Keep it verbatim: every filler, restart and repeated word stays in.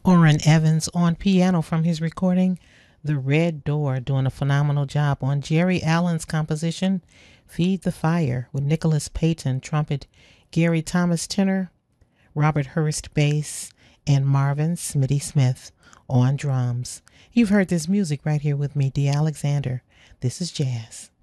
Orrin Evans on piano from his recording The Red Door, doing a phenomenal job on Jerry Allen's composition Feed the Fire with Nicholas Payton trumpet, Gary Thomas tenor, Robert Hurst bass, and Marvin Smitty Smith on drums. You've heard this music right here with me, Dee Alexander. This is jazz.